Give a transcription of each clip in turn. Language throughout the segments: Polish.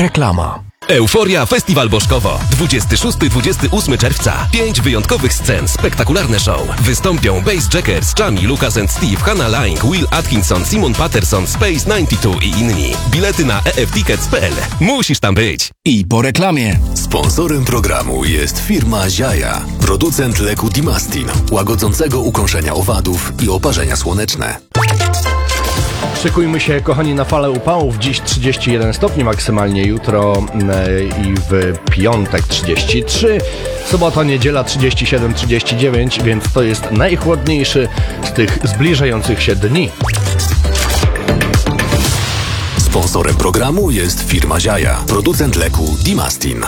Reklama. Euforia Festiwal Bożkowo. 26-28 czerwca. 5 wyjątkowych scen, spektakularne show. Wystąpią Bass Jackers, Chami, Lucas and Steve, Hannah Lang, Will Atkinson, Simon Patterson, Space 92 i inni. Bilety na eftickets.pl. Musisz tam być. I po reklamie. Sponsorem programu jest firma Ziaja, producent leku Dimastin, łagodzącego ukąszenia owadów i oparzenia słoneczne. Szykujmy się, kochani, na falę upałów. Dziś 31 stopni maksymalnie, jutro i w piątek 33, sobota, niedziela 37-39, więc to jest najchłodniejszy z tych zbliżających się dni. Sponsorem programu jest firma Ziaja, producent leku Dimastin.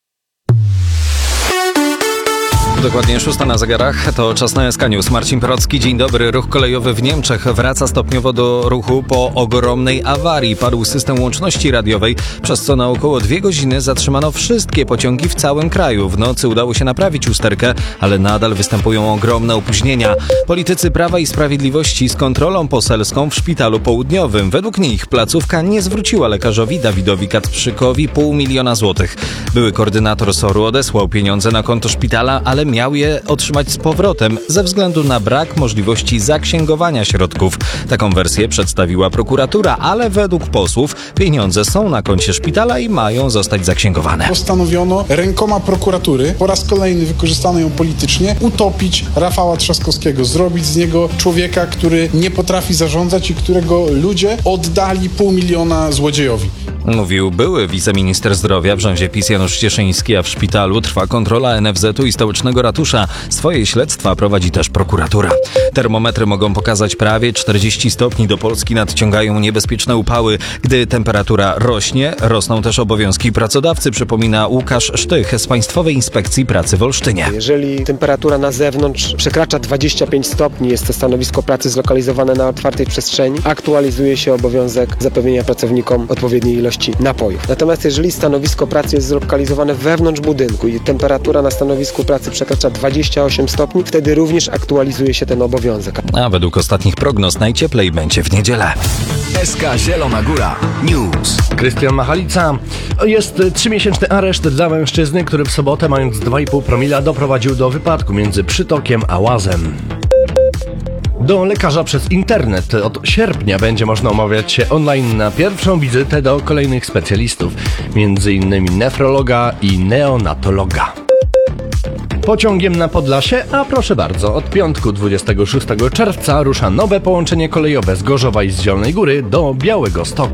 Dokładnie 6 na zegarach, to czas na SK News. Marcin Procki, dzień dobry. Ruch kolejowy w Niemczech wraca stopniowo do ruchu po ogromnej awarii. Padł system łączności radiowej, przez co na około 2 godziny zatrzymano wszystkie pociągi w całym kraju. W nocy udało się naprawić usterkę, ale nadal występują ogromne opóźnienia. Politycy Prawa i Sprawiedliwości z kontrolą poselską w Szpitalu Południowym. Według nich placówka nie zwróciła lekarzowi Dawidowi Kacprzykowi 500 000 złotych. Były koordynator SOR-u odesłał pieniądze na konto szpitala, ale miał je otrzymać z powrotem ze względu na brak możliwości zaksięgowania środków. Taką wersję przedstawiła prokuratura, ale według posłów pieniądze są na koncie szpitala i mają zostać zaksięgowane. Postanowiono rękoma prokuratury, po raz kolejny wykorzystano ją politycznie, utopić Rafała Trzaskowskiego, zrobić z niego człowieka, który nie potrafi zarządzać i którego ludzie oddali 500 000 złodziejowi. Mówił były wiceminister zdrowia w rządzie PiS Janusz Cieszyński, a w szpitalu trwa kontrola NFZ-u i stołecznego ratusza. Swoje śledztwa prowadzi też prokuratura. Termometry mogą pokazać prawie 40 stopni. Do Polski nadciągają niebezpieczne upały. Gdy temperatura rośnie, rosną też obowiązki pracodawcy, przypomina Łukasz Sztych z Państwowej Inspekcji Pracy w Olsztynie. Jeżeli temperatura na zewnątrz przekracza 25 stopni, jest to stanowisko pracy zlokalizowane na otwartej przestrzeni, aktualizuje się obowiązek zapewnienia pracownikom odpowiedniej ilości napojów. Natomiast jeżeli stanowisko pracy jest zlokalizowane wewnątrz budynku i temperatura na stanowisku pracy przekracza 28 stopni, wtedy również aktualizuje się ten obowiązek. A według ostatnich prognoz najcieplej będzie w niedzielę. SK Zielona Góra News. Krystian Machalica. Jest 3-miesięczny areszt dla mężczyzny, który w sobotę, mając 2,5 promila, doprowadził do wypadku między Przytokiem a Łazem. Do lekarza przez internet. Od sierpnia będzie można umawiać się online na pierwszą wizytę do kolejnych specjalistów, m.in. nefrologa i neonatologa. Pociągiem na Podlasie, a proszę bardzo, od piątku 26 czerwca rusza nowe połączenie kolejowe z Gorzowa i z Zielonej Góry do Białegostoku.